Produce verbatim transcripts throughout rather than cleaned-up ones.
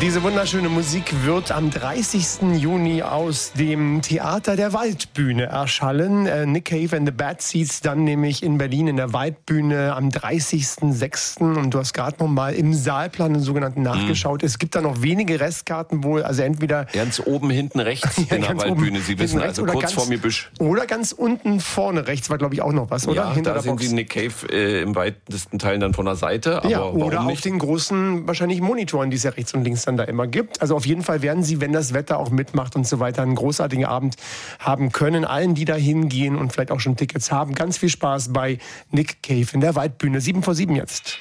Diese wunderschöne Musik wird am dreißigsten Juni aus dem Theater der Waldbühne erschallen. Äh, Nick Cave and the Bad Seeds dann nämlich in Berlin in der Waldbühne am dreißigsten sechsten Und du hast gerade noch mal im Saalplan den sogenannten nachgeschaut. Mhm. Es gibt da noch wenige Restkarten wohl, also entweder... Ganz oben hinten rechts ja, in der Waldbühne, oben, Sie wissen, also kurz ganz, vor mir Büsch. Oder ganz unten vorne rechts war, glaube ich, auch noch was, oder? Ja, Hinter da der sehen Box. Sie Nick Cave äh, im weitesten Teil dann von der Seite. Aber ja, oder warum auf nicht? den großen, wahrscheinlich Monitoren, die es ja rechts und links dann da immer gibt. Also auf jeden Fall werden Sie, wenn das Wetter auch mitmacht und so weiter, einen großartigen Abend haben können. Allen, die da hingehen und vielleicht auch schon Tickets haben, ganz viel Spaß bei Nick Cave in der Waldbühne. sieben vor sieben jetzt.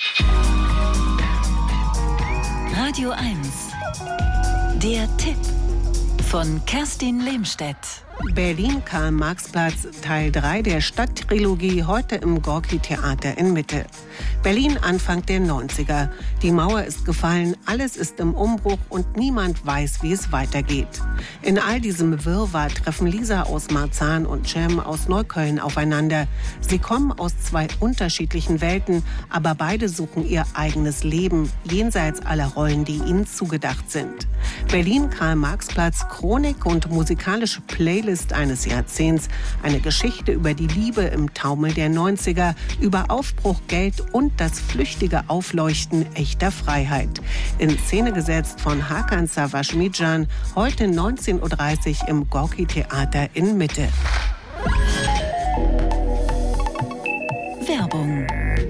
Radio eins. Der Tipp von Kerstin Lehmstedt. Berlin-Karl-Marx-Platz, Teil drei der Stadttrilogie, heute im Gorki-Theater in Mitte. Berlin Anfang der neunziger. Die Mauer ist gefallen, alles ist im Umbruch und niemand weiß, wie es weitergeht. In all diesem Wirrwarr treffen Lisa aus Marzahn und Cem aus Neukölln aufeinander. Sie kommen aus zwei unterschiedlichen Welten, aber beide suchen ihr eigenes Leben, jenseits aller Rollen, die ihnen zugedacht sind. Berlin-Karl-Marx-Platz, Chronik und musikalische Playlist eines Jahrzehnts. Eine Geschichte über die Liebe im Taumel der neunziger, über Aufbruch, Geld und das flüchtige Aufleuchten echter Freiheit. In Szene gesetzt von Hakan Savaschmidjan, heute neunzehn Uhr dreißig im Gorki-Theater in Mitte. Werbung.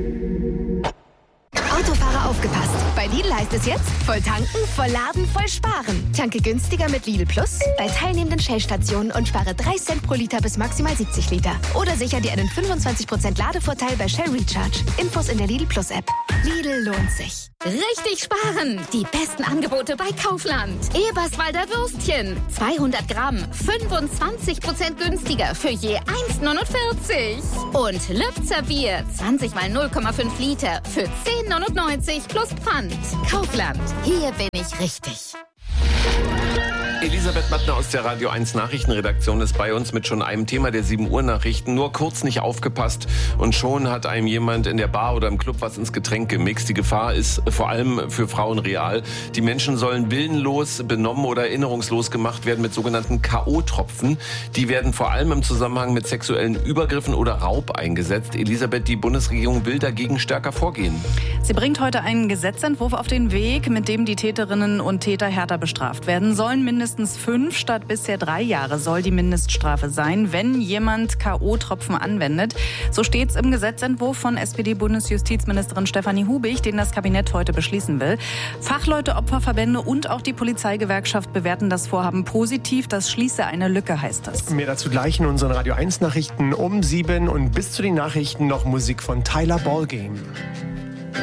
Autofahrer aufgepasst. Bei Lidl heißt es jetzt, voll tanken, voll laden, voll sparen. Tanke günstiger mit Lidl Plus bei teilnehmenden Shell-Stationen und spare drei Cent pro Liter bis maximal siebzig Liter. Oder sicher dir einen fünfundzwanzig Prozent Ladevorteil bei Shell Recharge. Infos in der Lidl Plus App. Lidl lohnt sich. Richtig sparen! Die besten Angebote bei Kaufland. Eberswalder Würstchen. zweihundert Gramm. fünfundzwanzig Prozent günstiger für je eins Komma neunundvierzig. Und Lübzer Bier. zwanzig mal null Komma fünf Liter für zehn Komma neunundneunzig plus Pfand. Kaufland. Hier bin ich richtig. Elisabeth Mattner aus der Radio eins Nachrichtenredaktion ist bei uns mit schon einem Thema der sieben Uhr Nachrichten. Nur kurz nicht aufgepasst und schon hat einem jemand in der Bar oder im Club was ins Getränk gemixt. Die Gefahr ist vor allem für Frauen real. Die Menschen sollen willenlos, benommen oder erinnerungslos gemacht werden mit sogenannten K O-Tropfen. Die werden vor allem im Zusammenhang mit sexuellen Übergriffen oder Raub eingesetzt. Elisabeth, die Bundesregierung will dagegen stärker vorgehen. Sie bringt heute einen Gesetzentwurf auf den Weg, mit dem die Täterinnen und Täter härter bestraft werden sollen. Mindestens fünf statt bisher drei Jahre soll die Mindeststrafe sein, wenn jemand K O-Tropfen anwendet. So steht es im Gesetzentwurf von S P D-Bundesjustizministerin Stefanie Hubig, den das Kabinett heute beschließen will. Fachleute, Opferverbände und auch die Polizeigewerkschaft bewerten das Vorhaben positiv. Das schließe eine Lücke, heißt das. Mehr dazu gleich in unseren Radio eins Nachrichten um sieben und bis zu den Nachrichten noch Musik von Tyler Ballgame.